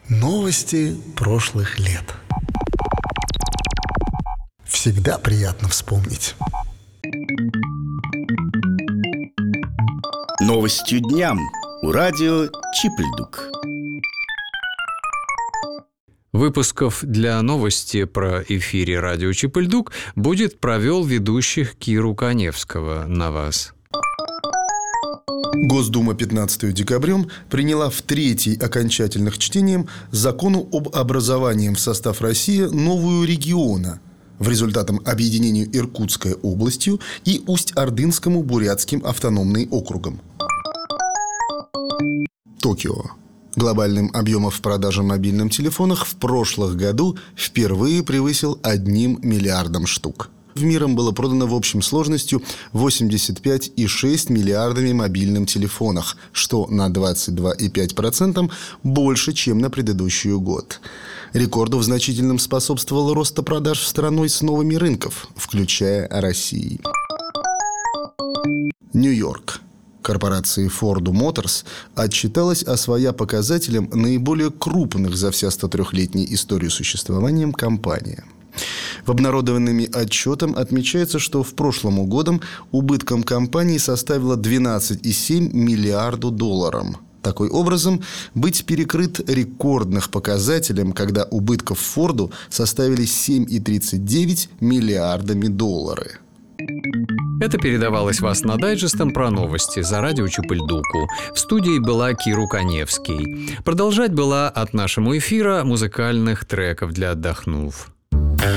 Новости прошлых лет. Всегда приятно вспомнить. Новостью дням у радио Чипельдук. Выпусков для новости про эфире радио Чипельдук провел ведущих Киру Каневского на вас. Госдума 15 декабрем приняла в третий окончательных чтением закону об образовании в состав России новую региона в результатом объединению Иркутской областью и Усть-Ордынскому бурятским автономным округом. Токио. Глобальным объемом в продаже мобильных телефонов в прошлом году впервые превысил 1 миллиардом штук. В миром было продано в общем сложностью 85,6 миллиардами мобильных телефонов, что на 22,5% больше, чем на предыдущий год. Рекорду в значительном способствовал рост продаж страной с новыми рынков, включая Россию. Нью-Йорк. Корпорация Ford Motors отчиталась о своих показателях наиболее крупных за вся 103-летнюю историю существования компании. В обнародованном отчете отмечается, что в прошлом году убытком компании составило 12,7 миллиарда долларов. Таким образом, быть перекрыт рекордных показателем, когда убытков Форду составили 7,39 миллиардами долларов. Это передавалось вас на дайджестом про новости за радио Чипельдуку. В студии была Киру Каневский. Продолжать была от нашего эфира музыкальных треков для отдохнув.